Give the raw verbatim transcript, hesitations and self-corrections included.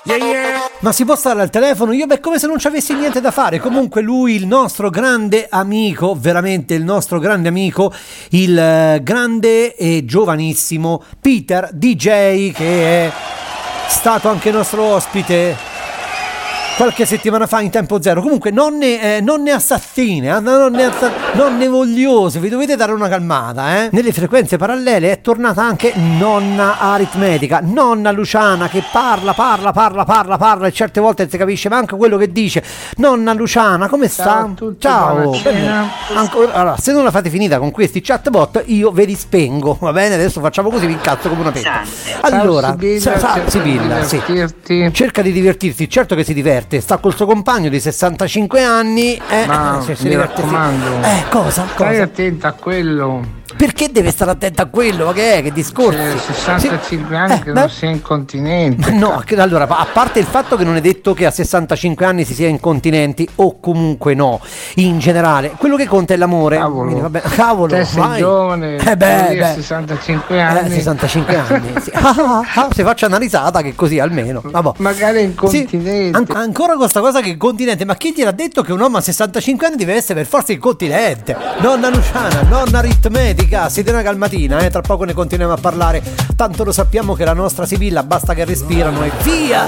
Yeah, yeah. Ma si può stare al telefono? Io beh, come se non ci avessi niente da fare. Comunque lui, il nostro grande amico, veramente il nostro grande amico, il eh, grande e giovanissimo Peter D J, che è stato anche nostro ospite qualche settimana fa in Tempo Zero. Comunque nonne, eh, nonne assassine, eh, nonne, assa- nonne vogliose, vi dovete dare una calmata, eh? Nelle frequenze parallele è tornata anche nonna aritmetica, nonna Luciana, che parla, parla, parla, parla, parla e certe volte non si capisce manco quello che dice. Nonna Luciana, come sta? Ciao a tutti, Ciao. buonasera. Ancora, allora, se non la fate finita con questi chatbot, io ve li spengo, va bene? Adesso facciamo così, vi incazzo come una pezza. Allora, Ciao, Sibilla, sa- sa- cerca Sibilla, di sì. divertirti. Cerca di divertirsi, certo che si diverte, sta col suo compagno di sessantacinque anni, eh, Ma se si mi diverte, sì. raccomando, Eh, cosa? stai Cosa? attenta a quello. Perché deve stare attento a quello? Ma che è? Che discorsi? C'è sessantacinque Sì. anni Eh, che beh, non sei incontinente. no, che- allora, a parte il fatto che non è detto che a sessantacinque anni si sia incontinenti, o comunque no, in generale, quello che conta è l'amore. Cavolo. Quindi, vabbè, cavolo, Te sei vai. giovane, Eh beh, vuol dire beh. sessantacinque Eh, anni. sessantacinque anni, sì. Ah, ah, ah, se faccio una risata che così almeno. Vabbè. Magari Sì, incontinente. an- ancora questa cosa che è incontinente, ma chi ti ha detto che un uomo a sessantacinque anni deve essere per forza incontinente? Nonna Luciana, nonna aritmetica, siete una calmatina, eh? Tra poco ne continuiamo a parlare, tanto lo sappiamo che la nostra Sibilla basta che respirano e via!